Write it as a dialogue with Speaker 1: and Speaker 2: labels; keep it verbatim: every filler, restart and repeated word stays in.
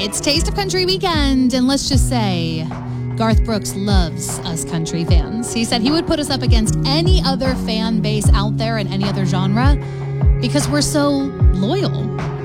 Speaker 1: It's Taste of Country weekend, and let's just say Garth Brooks loves us country fans. He said he would put us up against any other fan base out there in any other genre because we're so loyal.